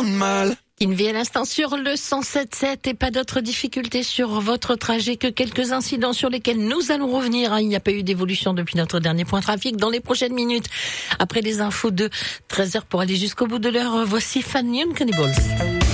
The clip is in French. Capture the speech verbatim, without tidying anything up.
de mal. Kinvi à l'instant sur le cent sept sept et pas d'autres difficultés sur votre trajet que quelques incidents sur lesquels nous allons revenir. Il n'y a pas eu d'évolution depuis notre dernier point trafic. Dans les prochaines minutes, après les infos de treize heures pour aller jusqu'au bout de l'heure, voici Fan Young Cannibals.